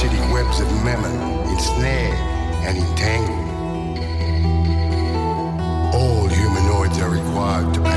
parasitic webs of mammon ensnare and entangle. All humanoids are required to